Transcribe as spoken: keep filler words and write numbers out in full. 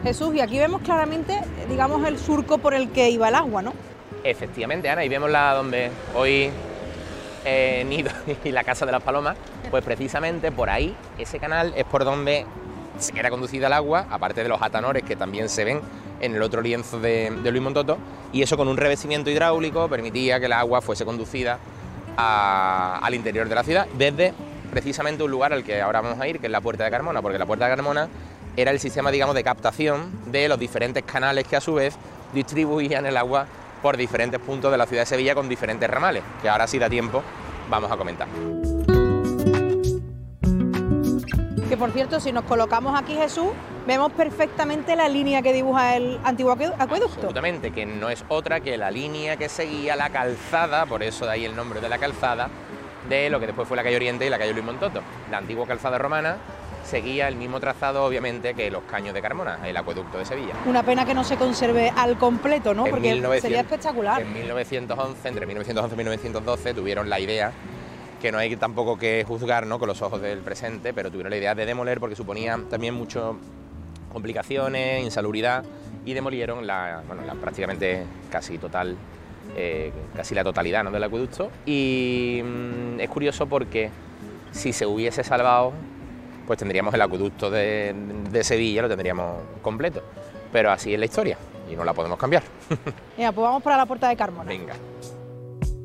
Jesús, y aquí vemos claramente, digamos, el surco por el que iba el agua, ¿no? Efectivamente, Ana, y vemos la donde hoy eh, Nido y la Casa de las Palomas, pues precisamente por ahí, ese canal es por donde se era conducida el agua, aparte de los atanores que también se ven en el otro lienzo de, de Luis Montoto, y eso con un revestimiento hidráulico permitía que el agua fuese conducida a, al interior de la ciudad, desde precisamente un lugar al que ahora vamos a ir, que es la Puerta de Carmona, porque la Puerta de Carmona era el sistema, digamos, de captación de los diferentes canales que a su vez distribuían el agua por diferentes puntos de la ciudad de Sevilla con diferentes ramales, que ahora si da tiempo vamos a comentar. Que por cierto, si nos colocamos aquí, Jesús, vemos perfectamente la línea que dibuja el antiguo acueducto. Absolutamente, que no es otra que la línea que seguía la calzada, por eso de ahí el nombre de la calzada, de lo que después fue la calle Oriente y la calle Luis Montoto. La antigua calzada romana seguía el mismo trazado, obviamente, que los caños de Carmona, el acueducto de Sevilla. Una pena que no se conserve al completo, ¿no? En Porque mil novecientos, sería espectacular. En mil novecientos once, entre mil novecientos once y mil novecientos doce, tuvieron la idea, que no hay tampoco que juzgar, ¿no?, con los ojos del presente, pero tuvieron la idea de demoler porque suponía también muchas complicaciones, insalubridad, y demolieron la, bueno, la prácticamente casi total, eh, casi la totalidad, ¿no?, del acueducto. Y mmm, es curioso porque si se hubiese salvado, pues tendríamos el acueducto de, de Sevilla, lo tendríamos completo. Pero así es la historia y no la podemos cambiar. Venga, pues vamos para la Puerta de Carmona. Venga.